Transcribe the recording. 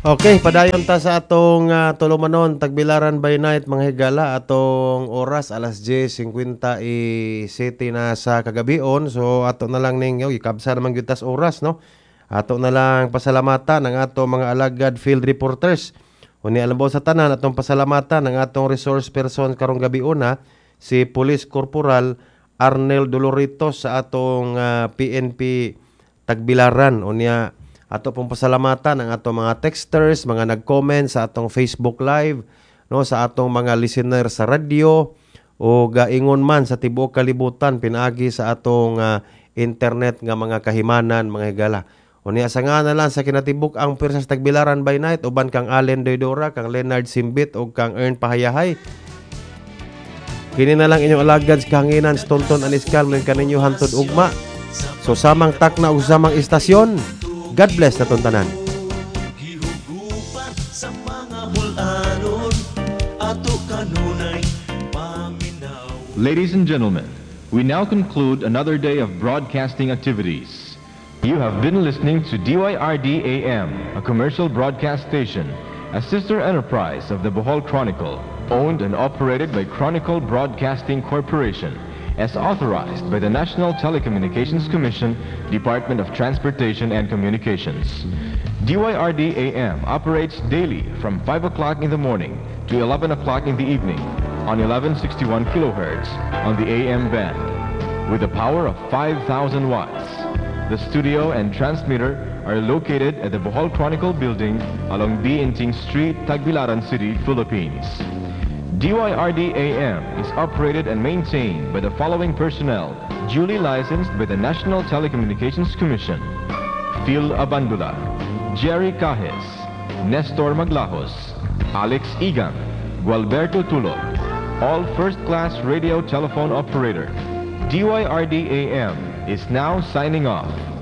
Okay, padayon ta sa atong tulumanon, Tagbilaran by night, mga higala, atong oras, alas 10:57 na sa kagabion. So, ato na lang ning, ikabsa naman gyud tas oras, no? Ato na lang pasalamatan ang atong mga alagad field reporters. Uni alambaw sa tanan, atong pasalamatan ang atong resource person karong gabion na, si Police Corporal Arnel Doloritos sa atong PNP Tagbilaran. Unya, ato pong pasalamatan ang atong mga texters, mga nag-comment sa atong Facebook Live, no, sa atong mga listener sa radio o gaingon man sa tibuok kalibutan pinaagi sa atong internet nga mga kahimanan, mga higala. Unya sa nga na lang sa kinatibuk ang pwersa sa Tagbilaran by night, uban kang Allen Doydora, kang Leonard Simbit o kang Ern Pahayahay. Kini na lang inyong alagad sa kahanginan sa Tonton Aniskal ng kaninyo hantod ugma. So samang takna ug samang istasyon, God bless na tanan. Ladies and gentlemen, we now conclude another day of broadcasting activities. You have been listening to DYRD AM, a commercial broadcast station, a sister enterprise of the Bohol Chronicle, owned and operated by Chronicle Broadcasting Corporation, as authorized by the National Telecommunications Commission, Department of Transportation and Communications. DYRD AM operates daily from 5 o'clock in the morning to 11 o'clock in the evening on 1161 kilohertz on the AM band with a power of 5,000 watts. The studio and transmitter are located at the Bohol Chronicle building along B. Inting Street, Tagbilaran City, Philippines. DYRD AM is operated and maintained by the following personnel duly licensed by the National Telecommunications Commission: Phil Abandula, Jerry Cajes, Nestor Maglajos, Alex Igan, Gualberto Tulog, all first-class radio telephone operator. DYRD AM is now signing off.